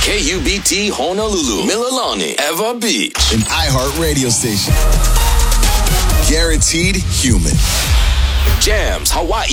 KUBT Honolulu, Mililani, Eva Beach. An iHeart radio station. Guaranteed human. Jams Hawaii